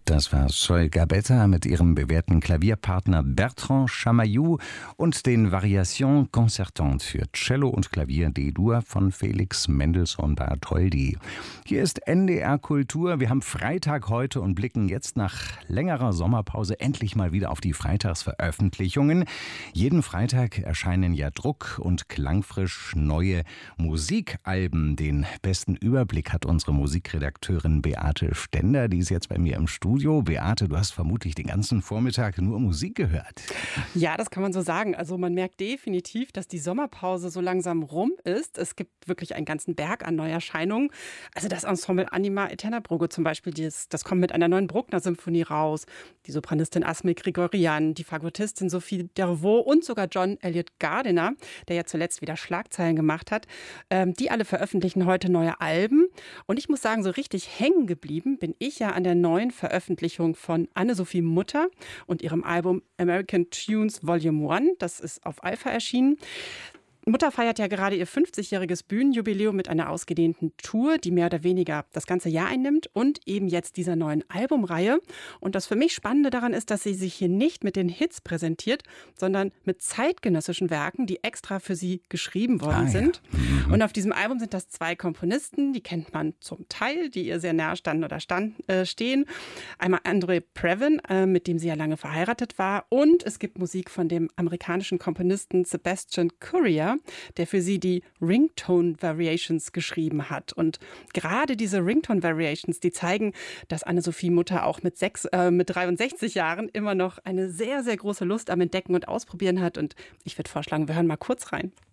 Das war Sol Gabetta mit ihrem bewährten Klavierpartner Bertrand Chamayou und den Variations Concertantes für Cello und Klavier D-Dur von Felix Mendelssohn-Bartholdy. Hier ist NDR Kultur. Wir haben Freitag heute und blicken jetzt nach längerer Sommerpause endlich mal wieder auf die Freitagsveröffentlichungen. Jeden Freitag erscheinen ja druck- und klangfrisch neue Musikalben. Den besten Überblick hat unsere Musikredakteurin Beate Stender, die ist jetzt bei mir im Studio. Beate, du hast vermutlich den ganzen Vormittag nur Musik gehört. Ja, das kann man so sagen. Also man merkt definitiv, dass die Sommerpause so langsam rum ist. Es gibt wirklich einen ganzen Berg an Neuerscheinungen. Also das Ensemble Anima Eterna Brugge zum Beispiel, das kommt mit einer neuen Bruckner-Symphonie raus. Die Sopranistin Asmik Grigorian, die Fagottistin Sophie Dervaux und sogar John Elliott Gardiner, der ja zuletzt wieder Schlagzeilen gemacht hat. Die alle veröffentlichen heute neue Alben. Und ich muss sagen, so richtig hängen geblieben bin ich ja an der neuen Veröffentlichung von Anne-Sophie Mutter und ihrem Album American Tunes Volume 1. Das ist auf Alpha erschienen. Mutter feiert ja gerade ihr 50-jähriges Bühnenjubiläum mit einer ausgedehnten Tour, die mehr oder weniger das ganze Jahr einnimmt und eben jetzt dieser neuen Albumreihe. Und das für mich Spannende daran ist, dass sie sich hier nicht mit den Hits präsentiert, sondern mit zeitgenössischen Werken, die extra für sie geschrieben worden sind. Ja. Und auf diesem Album sind das 2 Komponisten, die kennt man zum Teil, die ihr sehr nahe standen oder stehen. Einmal Andre Previn, mit dem sie ja lange verheiratet war. Und es gibt Musik von dem amerikanischen Komponisten Sebastian Courier, der für sie die Ringtone Variations geschrieben hat. Und gerade diese Ringtone Variations, die zeigen, dass Anne-Sophie Mutter auch mit 63 Jahren immer noch eine sehr, sehr große Lust am Entdecken und Ausprobieren hat. Und ich würde vorschlagen, wir hören mal kurz rein.